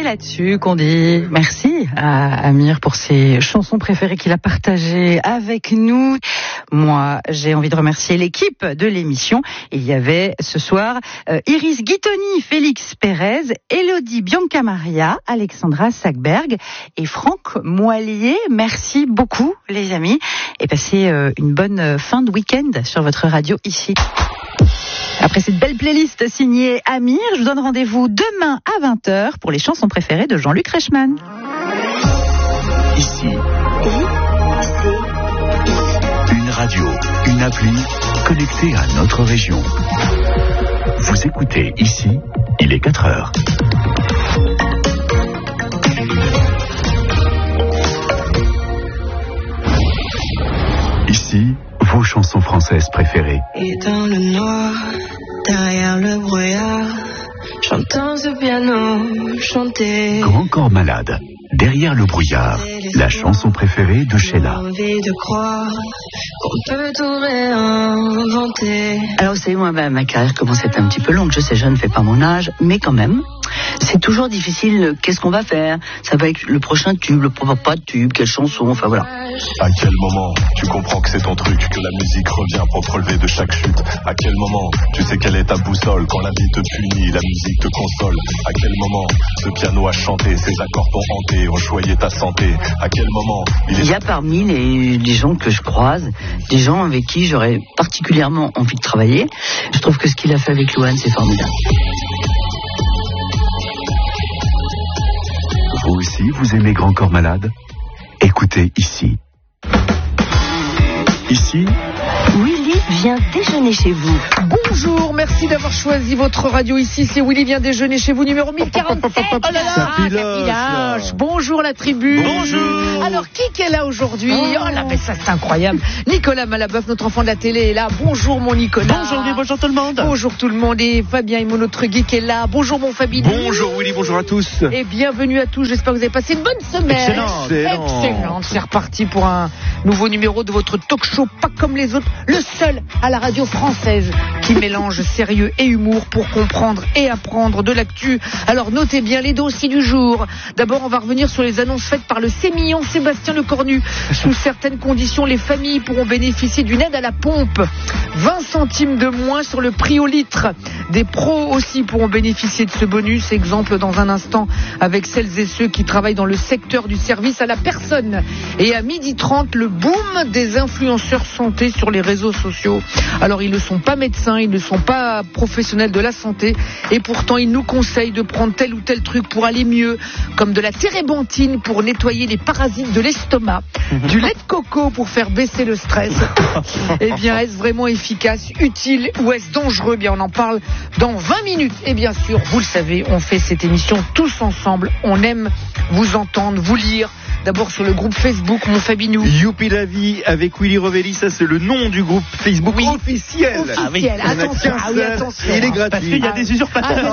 là-dessus qu'on dit merci à Amir pour ses chansons préférées qu'il a partagées avec nous. Moi, j'ai envie de remercier l'équipe de l'émission. Il y avait ce soir Iris Guitoni, Félix Pérez, Elodie Biancamaria, Alexandra Sackberg et Franck Moilier. Merci beaucoup, les amis, et passez une bonne fin de week-end sur votre radio ici. Après cette belle playlist signée Amir, je vous donne rendez-vous demain à 20h pour les chansons préférées de Jean-Luc Reichmann. Ici. Une radio, une appli connectée à notre région. Vous écoutez ici, il est 4h. Ici, vos chansons françaises préférées. Et dans le noir, derrière le brouillard, j'entends ce piano chanter. Grand Corps Malade, derrière le brouillard, la chanson préférée de Sheila. J'ai envie de croire qu'on peut tout réinventer. Alors vous savez, moi, ma carrière commence à être un petit peu longue. Je sais, je ne fais pas mon âge, mais quand même, c'est toujours difficile. Qu'est-ce qu'on va faire? Ça va être le prochain tube, le pas de tube, quelle chanson, enfin voilà. À quel moment tu comprends que c'est ton truc, que la musique revient pour te relever de chaque chute? À quel moment tu sais quelle est ta boussole? Quand la vie te punit, la musique te console. À quel moment ce piano a chanté, ses accords t'ont hanté, ont choyé ta santé? À quel moment il y a parmi les gens que je croise, des gens avec qui j'aurais particulièrement envie de travailler. Je trouve que ce qu'il a fait avec Louane, c'est formidable. Vous aussi, vous aimez Grand Corps Malade? Écoutez ici. Ici, Willy vient déjeuner chez vous. Bonjour, merci d'avoir choisi votre radio ici. C'est Willy vient déjeuner chez vous, numéro 1047. Oh là là, ça piloche. Bonjour la tribu. Bonjour. Alors, qui est là aujourd'hui? Oh là, mais ça c'est incroyable. Nicolas Malabeuf, notre enfant de la télé, est là. Bonjour mon Nicolas. Bonjour Willy, bonjour tout le monde. Bonjour tout le monde. Et Fabien Imo, notre geek, est là. Bonjour mon Fabien. Bonjour Willy, bonjour à tous. Et bienvenue à tous. J'espère que vous avez passé une bonne semaine. Excellent. C'est reparti pour un nouveau numéro de votre talk show pas comme les autres, le seul à la radio française qui mélange sérieux et humour pour comprendre et apprendre de l'actu. Alors notez bien les dossiers du jour. D'abord, on va revenir sur les annonces faites par le sémillant Sébastien Lecornu. Sous certaines conditions, les familles pourront bénéficier d'une aide à la pompe. 20 centimes de moins sur le prix au litre. Des pros aussi pourront bénéficier de ce bonus. Exemple dans un instant avec celles et ceux qui travaillent dans le secteur du service à la personne. Et à 12h30, le boom des influenceurs santé sur les réseaux sociaux. Alors ils ne sont pas médecins, ils ne sont pas professionnels de la santé et pourtant ils nous conseillent de prendre tel ou tel truc pour aller mieux, comme de la térébenthine pour nettoyer les parasites de l'estomac, du lait de coco pour faire baisser le stress. Eh bien, est-ce vraiment efficace, utile ou est-ce dangereux? Bien, on en parle dans 20 minutes. Et bien sûr, vous le savez, on fait cette émission tous ensemble. On aime vous entendre, vous lire. D'abord sur le groupe Facebook, mon Fabinou. Youpi la vie avec Willy Revelli, ça c'est le nom du groupe Facebook officiel. Officiel, attention, attention. Il est gratuit. Parce qu'il y a des usurpateurs.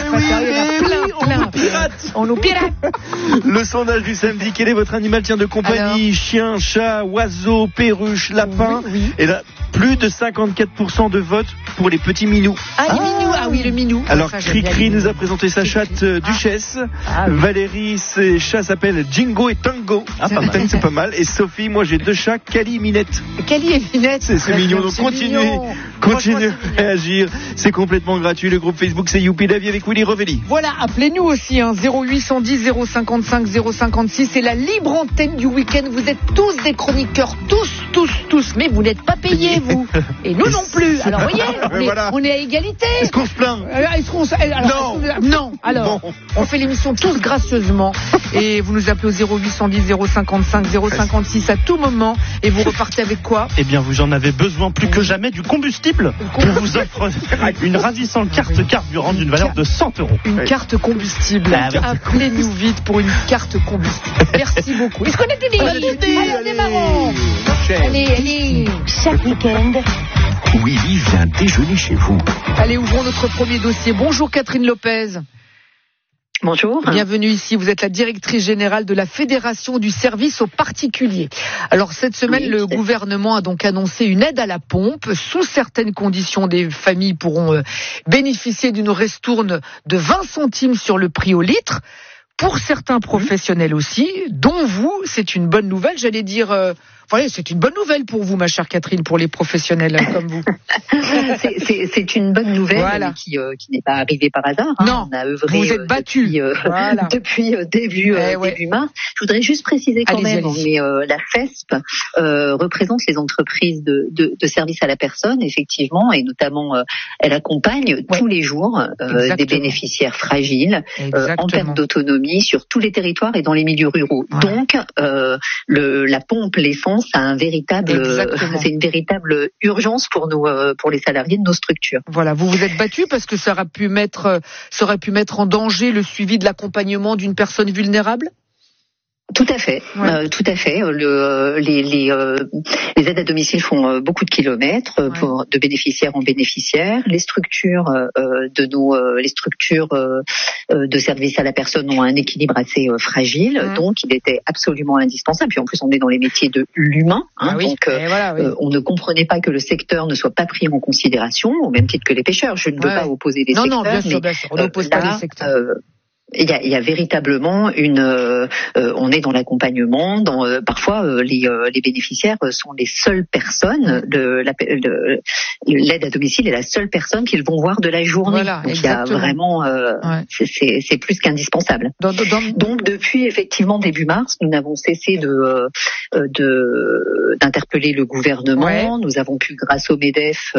On nous pirate. Le sondage du samedi, quel est votre animal de compagnie? Chien, chat, oiseau, perruche, lapin. Oui. Et là, plus de 54% de votes pour les petits minous. Ah, les minous, ah oui, le minou. Alors, Cricri nous a présenté sa chatte Duchesse. Valérie, ses chats s'appellent Jingo et Tango. Ah, pas mal. C'est pas mal. Et Sophie, moi j'ai deux chats, Cali et Minette. Cali et Minette. C'est mignon. Donc continuez à réagir. C'est complètement gratuit. Le groupe Facebook, c'est Youpi la vie avec Willy Revelli. Voilà, appelez-nous aussi, 0810 055 056. C'est la libre antenne du week-end. Vous êtes tous des chroniqueurs, tous. Mais vous n'êtes pas payés, vous. Et nous non plus. Alors, vous voyez, on est à égalité. Est-ce qu'on se plaint? Non. Alors, on fait l'émission tous gracieusement. Et vous nous appelez au 0810 055 056 à tout moment. Et vous repartez avec quoi? Eh bien, vous en avez besoin plus que jamais du combustible. On vous offre une ravissante carte carburant d'une valeur de 100 €. Une carte combustible. Appelez-nous vite pour une carte combustible. Merci beaucoup. Est-ce qu'on a tout dit? Allez, démarrons. Allez. Chaque week-end, Willy vient déjeuner chez vous. Allez, ouvrons notre premier dossier. Bonjour Catherine Lopez. Bonjour. Bienvenue ici. Vous êtes la directrice générale de la Fédération du service aux particuliers. Alors, cette semaine, le gouvernement a donc annoncé une aide à la pompe. Sous certaines conditions, des familles pourront bénéficier d'une ristourne de 20 centimes sur le prix au litre. pour certains professionnels aussi, dont vous, c'est une bonne nouvelle. J'allais dire, voilà, c'est une bonne nouvelle pour vous, ma chère Catherine, pour les professionnels comme vous. C'est une bonne nouvelle, voilà. qui n'est pas arrivée par hasard. Non, on a œuvré, vous êtes battus depuis début mars. Je voudrais juste préciser quand même, mais la FESP représente les entreprises de services à la personne, effectivement, et notamment elle accompagne tous les jours des bénéficiaires fragiles en perte d'autonomie sur tous les territoires et dans les milieux ruraux. Donc la pompe, l'essence, c'est une véritable urgence pour nous, pour les salariés de nos structures. Voilà, vous vous êtes battus parce que ça aurait pu mettre en danger le suivi de l'accompagnement d'une personne vulnérable. Tout à fait, tout à fait. Les aides à domicile font beaucoup de kilomètres de bénéficiaire en bénéficiaire. Les structures les structures de services à la personne ont un équilibre assez fragile, donc il était absolument indispensable. Puis en plus, on est dans les métiers de l'humain, donc on ne comprenait pas que le secteur ne soit pas pris en considération au même titre que les pêcheurs. Je ne veux pas opposer les secteurs, bien sûr, on n'oppose pas les secteurs. Il y a véritablement on est dans l'accompagnement, parfois les bénéficiaires sont les seules personnes, l'aide à domicile est la seule personne qu'ils vont voir de la journée. Voilà, donc il y a vraiment c'est plus qu'indispensable. Donc depuis effectivement début mars, nous n'avons cessé d'interpeller le gouvernement. Nous avons pu, grâce au MEDEF,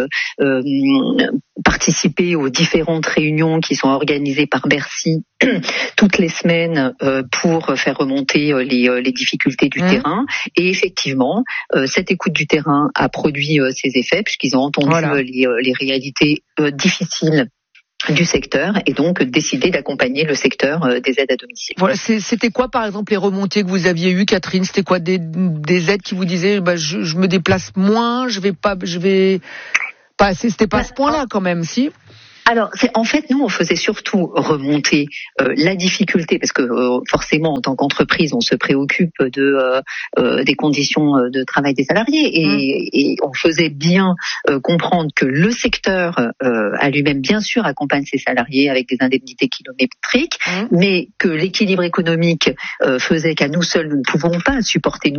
participer aux différentes réunions qui sont organisées par Bercy toutes les semaines pour faire remonter les difficultés du terrain. Et effectivement, cette écoute du terrain a produit ses effets puisqu'ils ont entendu les réalités difficiles du secteur et donc décidé d'accompagner le secteur des aides à domicile. Voilà, c'était quoi par exemple les remontées que vous aviez eues, Catherine? C'était quoi des aides qui vous disaient je me déplace moins, c'était pas à ce point-là quand même, si? Alors, en fait, nous, on faisait surtout remonter la difficulté, parce que forcément, en tant qu'entreprise, on se préoccupe des conditions de travail des salariés, et on faisait bien comprendre que le secteur à lui-même, bien sûr, accompagne ses salariés avec des indemnités kilométriques, mais que l'équilibre économique faisait qu'à nous seuls, nous ne pouvions pas supporter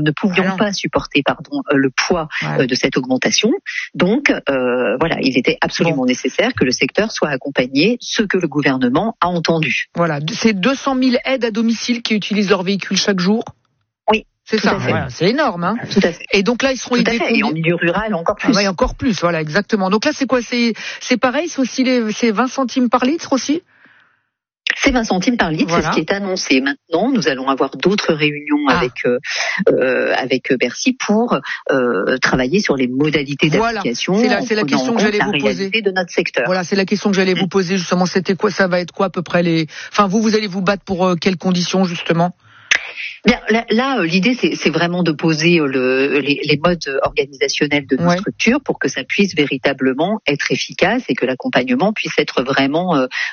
le poids de cette augmentation. Donc, il était absolument nécessaire que le secteur soit accompagné, ce que le gouvernement a entendu. Voilà, c'est 200 000 aides à domicile qui utilisent leur véhicule chaque jour. Oui. C'est ça, c'est énorme, hein. Tout à fait. Et donc là, ils seront aidés. Et en milieu rural, encore plus. Oui, encore plus, voilà, exactement. Donc là, c'est quoi? C'est pareil, c'est aussi c'est 20 centimes par litre aussi? C'est 20 centimes par litre, c'est ce qui est annoncé maintenant. Nous allons avoir d'autres réunions avec Bercy pour travailler sur les modalités d'application. C'est la question que j'allais vous poser de notre secteur. Voilà, c'est la question que j'allais vous poser justement. C'était quoi? Ça va être quoi à peu près vous allez vous battre pour quelles conditions justement? Bien, là, l'idée, c'est vraiment de poser les modes organisationnels de nos structures pour que ça puisse véritablement être efficace et que l'accompagnement puisse être vraiment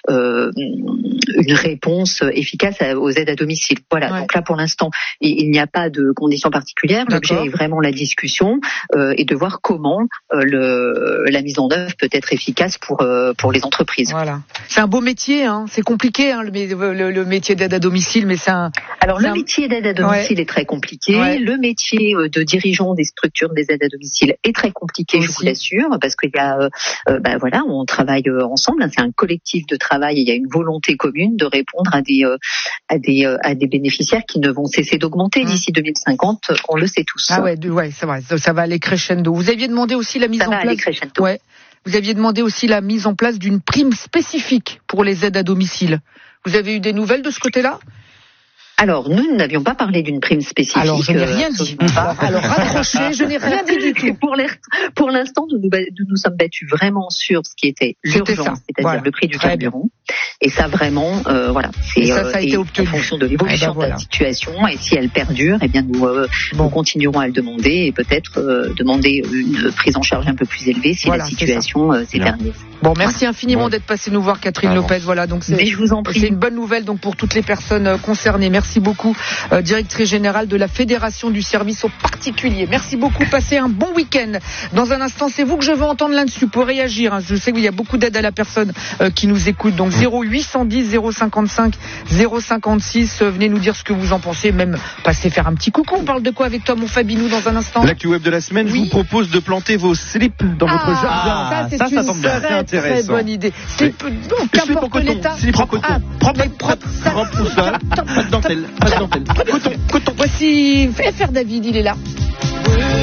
une réponse efficace aux aides à domicile. Voilà. Donc là, pour l'instant, il n'y a pas de conditions particulières. L'objet est vraiment la discussion et de voir comment la mise en œuvre peut être efficace pour les entreprises. Voilà. C'est un beau métier, hein. C'est compliqué, hein, le métier d'aide à domicile, mais le métier d'aide à domicile est très compliqué. Le métier de dirigeant des structures des aides à domicile est très compliqué, je vous l'assure, parce qu'il y a, on travaille ensemble. C'est un collectif de travail. Il y a une volonté commune de répondre à des bénéficiaires qui ne vont cesser d'augmenter d'ici 2050. On le sait tous. Ah ouais, c'est vrai. Ça va aller crescendo. Vous aviez demandé aussi la mise en place. Vous aviez demandé aussi la mise en place d'une prime spécifique pour les aides à domicile. Vous avez eu des nouvelles de ce côté-là? Alors, nous n'avions pas parlé d'une prime spécifique. Alors, je n'ai rien dit. Alors, raccrochez, je n'ai rien dit du tout. Pour l'instant, nous nous sommes battus vraiment sur ce qui était l'urgence, c'est-à-dire le prix du carburant. Et ça, vraiment, ça a été obtenu en fonction de l'évolution de la situation. Et si elle perdure, eh bien, nous continuerons à le demander et peut-être demander une prise en charge un peu plus élevée si la situation s'éternise. Bon, merci infiniment d'être passé nous voir, Catherine Lopez. Voilà, donc mais je vous en prie. C'est une bonne nouvelle donc pour toutes les personnes concernées. Merci. Merci beaucoup, directrice générale de la Fédération du service aux particuliers. Merci beaucoup, passez un bon week-end. Dans un instant, c'est vous que je veux entendre là-dessus pour réagir. Hein. Je sais qu'il y a beaucoup d'aide à la personne qui nous écoute. Donc 0810 055 056. Venez nous dire ce que vous en pensez, même passer faire un petit coucou. On parle de quoi avec toi, mon Fabinou, dans un instant? L'actu web de la semaine, je vous propose de planter vos slips dans votre jardin. Ça, c'est une très bonne idée. Slip, qu'importe l'état. Slip en coton. Propre ou sale. Pas de dentelle. Coton. Voici FR David, il est là.